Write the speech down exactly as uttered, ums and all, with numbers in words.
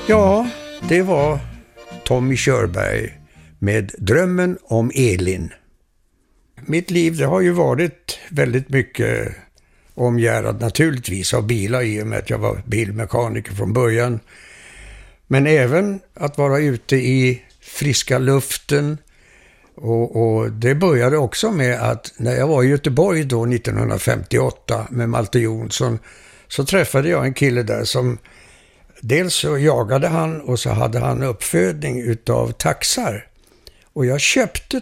Ja, det var Tommy Körberg med Drömmen om Elin. Mitt liv det har ju varit väldigt mycket omgärdat naturligtvis av bilar i och med att jag var bilmekaniker från början. Men även att vara ute i friska luften. Och, och det började också med att när jag var i Göteborg då nittonhundrafemtioåtta med Malte Jonsson så träffade jag en kille där som dels så jagade han och så hade han uppfödning utav taxar. Och jag köpte